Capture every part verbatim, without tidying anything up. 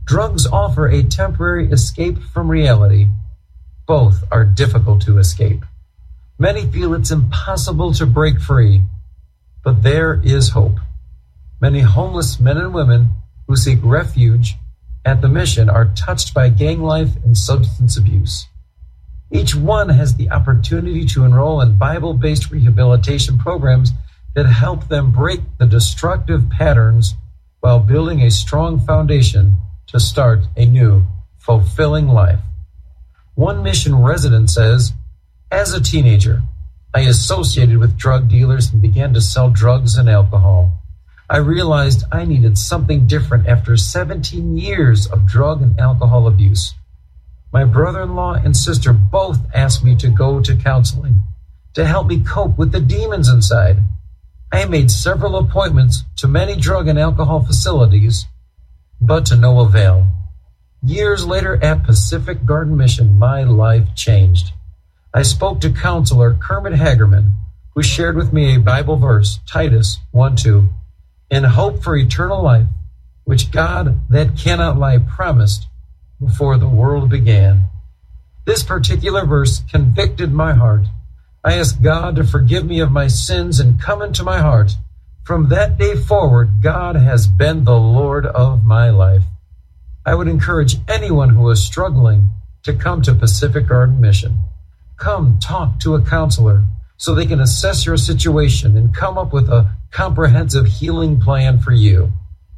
Drugs offer a temporary escape from reality. Both are difficult to escape. Many feel it's impossible to break free, but there is hope. Many homeless men and women who seek refuge at the mission are touched by gang life and substance abuse. Each one has the opportunity to enroll in Bible-based rehabilitation programs that help them break the destructive patterns while building a strong foundation to start a new, fulfilling life. One mission resident says, "As a teenager, I associated with drug dealers and began to sell drugs and alcohol. I realized I needed something different after seventeen years of drug and alcohol abuse. My brother-in-law and sister both asked me to go to counseling to help me cope with the demons inside. I made several appointments to many drug and alcohol facilities, but to no avail. Years later at Pacific Garden Mission, my life changed. I spoke to counselor Kermit Hagerman, who shared with me a Bible verse, Titus one two, in hope for eternal life, which God that cannot lie promised before the world began. This particular verse convicted my heart. I asked God to forgive me of my sins and come into my heart. From that day forward, God has been the Lord of my life. I would encourage anyone who is struggling to come to Pacific Garden Mission. Come talk to a counselor so they can assess your situation and come up with a comprehensive healing plan for you.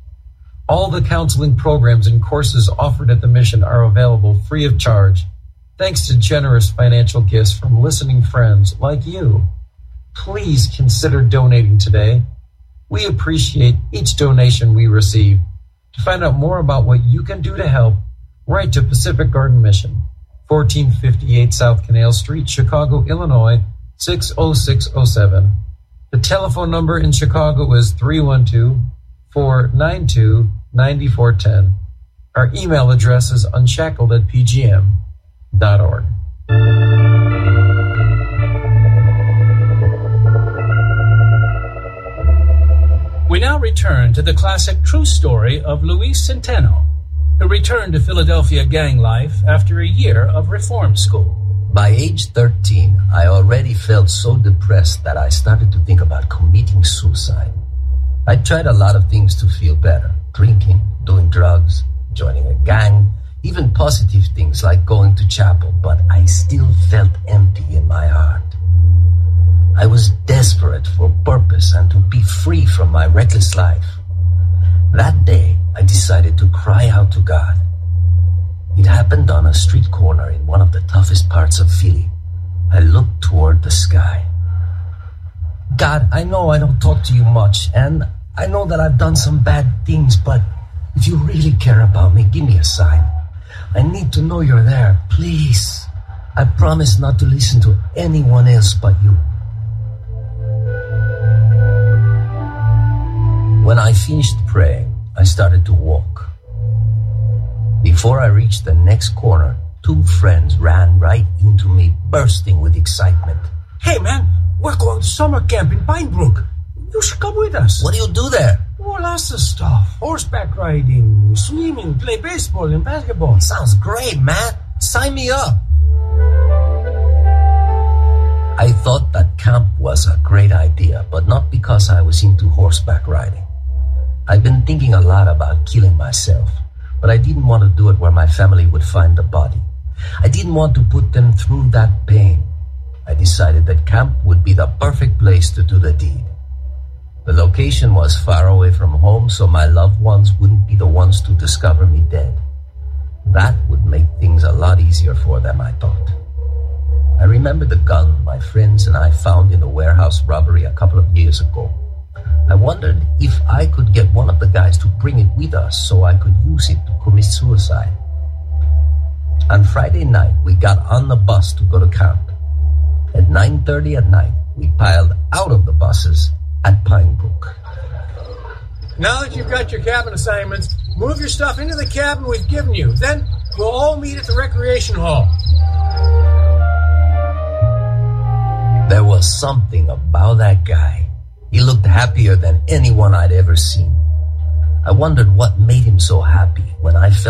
All the counseling programs and courses offered at the mission are available free of charge, thanks to generous financial gifts from listening friends like you. Please consider donating today. We appreciate each donation we receive. To find out more about what you can do to help, write to Pacific Garden Mission, fourteen fifty-eight South Canal Street, Chicago, Illinois, six oh six oh seven. The telephone number in Chicago is three one two, four nine two, nine four one zero. Our email address is unshackled at p g m dot org. We now return to the classic true story of Luis Centeno, who returned to Philadelphia gang life after a year of reform school. By age thirteen, I already felt so depressed that I started to think about committing suicide. I tried a lot of things to feel better: drinking, doing drugs, joining a gang, even positive things like going to chapel, but I still felt empty in my heart. I was desperate for purpose and to be free from my reckless life. That day, I decided to cry out to God. It happened on a street corner in one of the toughest parts of Philly. I looked toward the sky. God, I know I don't talk to you much, and I know that I've done some bad things, but if you really care about me, give me a sign. I need to know you're there, please. I promise not to listen to anyone else but you. When I finished praying, I started to walk. Before I reached the next corner, two friends ran right into me, bursting with excitement. Hey man, we're going to summer camp in Pinebrook. You should come with us. What do you do there? Oh, lots of stuff. Horseback riding, swimming, play baseball and basketball. Sounds great, man. Sign me up. I thought that camp was a great idea, but not because I was into horseback riding. I've been thinking a lot about killing myself, but I didn't want to do it where my family would find the body. I didn't want to put them through that pain. I decided that camp would be the perfect place to do the deed. The location was far away from home, so my loved ones wouldn't be the ones to discover me dead. That would make things a lot easier for them, I thought. I remember the gun my friends and I found in the warehouse robbery a couple of years ago. I wondered if I could get one of the guys to bring it with us so I could use it to commit suicide. On Friday night, we got on the bus to go to camp. At nine thirty at night, we piled out of the buses at Pinebrook. Now that you've got your cabin assignments, move your stuff into the cabin we've given you. Then we'll all meet at the recreation hall. There was something about that guy. He looked happier than anyone I'd ever seen. I wondered what made him so happy when I felt